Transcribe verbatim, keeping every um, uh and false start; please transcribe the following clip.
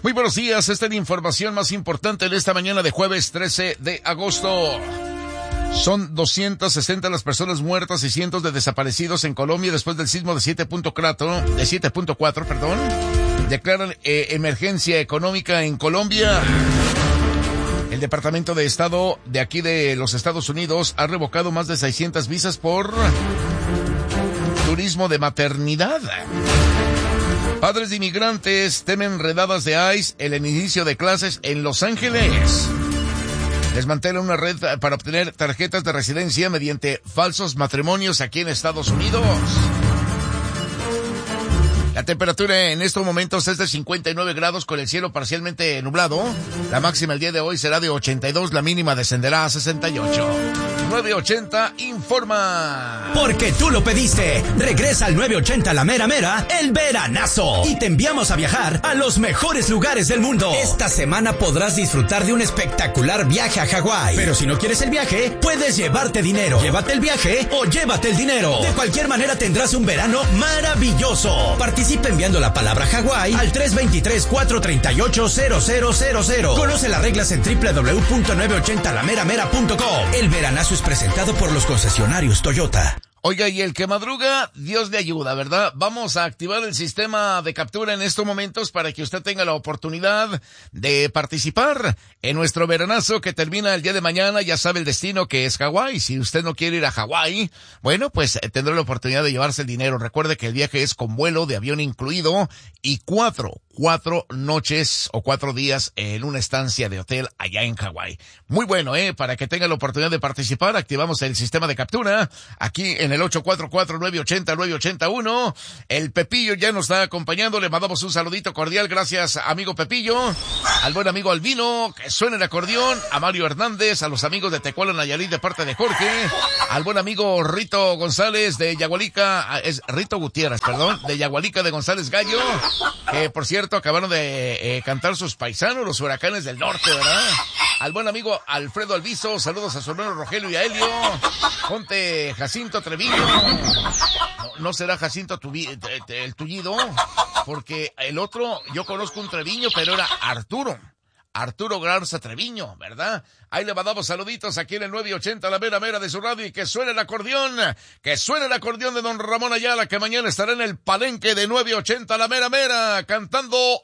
Muy buenos días, esta es la información más importante de esta mañana de jueves trece de agosto. Son doscientas sesenta las personas muertas y cientos de desaparecidos en Colombia después del sismo de siete punto cuatro, de siete punto cuatro, perdón. Declaran eh, emergencia económica en Colombia. El Departamento de Estado de aquí de los Estados Unidos ha revocado más de seiscientas visas por turismo de maternidad. Padres de inmigrantes temen redadas de ICE en el inicio de clases en Los Ángeles. Desmantela una red para obtener tarjetas de residencia mediante falsos matrimonios aquí en Estados Unidos. La temperatura en estos momentos es de cincuenta y nueve grados con el cielo parcialmente nublado. La máxima el día de hoy será de ochenta y dos, la mínima descenderá a sesenta y ocho. nueve ochenta informa. Porque tú lo pediste. Regresa al nueve ochenta La Mera Mera, el veranazo. Y te enviamos a viajar a los mejores lugares del mundo. Esta semana podrás disfrutar de un espectacular viaje a Hawái. Pero si no quieres el viaje, puedes llevarte dinero. Llévate el viaje o llévate el dinero. De cualquier manera tendrás un verano maravilloso. Participa enviando la palabra Hawái al tres dos tres, cuatro tres ocho, cero cero cero cero. Conoce las reglas en doble u doble u doble u punto nueve ochenta la mera mera punto com. El veranazo es presentado por los concesionarios Toyota. Oiga, y el que madruga, Dios le ayuda, ¿verdad? Vamos a activar el sistema de captura en estos momentos para que usted tenga la oportunidad de participar en nuestro veranazo que termina el día de mañana. Ya sabe el destino que es Hawái. Si usted no quiere ir a Hawái, bueno, pues tendrá la oportunidad de llevarse el dinero. Recuerde que el viaje es con vuelo de avión incluido y cuatro, cuatro noches o cuatro días en una estancia de hotel allá en Hawái. Muy bueno, ¿eh? Para que tenga la oportunidad de participar, activamos el sistema de captura aquí en el ocho cuatro cuatro, nueve ochenta, nueve ochenta y uno. El Pepillo ya nos está acompañando. Le mandamos un saludito cordial. Gracias, amigo Pepillo. Al buen amigo Albino, que suena el acordeón. A Mario Hernández, a los amigos de Tecuala, Nayarit, de parte de Jorge. Al buen amigo Rito González de Yagualica, es Rito Gutiérrez, perdón, de Yagualica de González Gallo, que por cierto acabaron de eh, cantar sus paisanos, los Huracanes del Norte, ¿verdad? Al buen amigo Alfredo Alviso, saludos a su hermano Rogelio y a Helio. Ponte Jacinto Treviño. No, no será Jacinto tuvi, el tullido, porque el otro, yo conozco un Treviño, pero era Arturo. Arturo Garza Treviño, ¿verdad? Ahí le mandamos saluditos aquí en el nueve ochenta, la mera mera de su radio, y que suene el acordeón, que suene el acordeón de don Ramón Ayala, que mañana estará en el palenque de nueve ochenta, la mera mera, cantando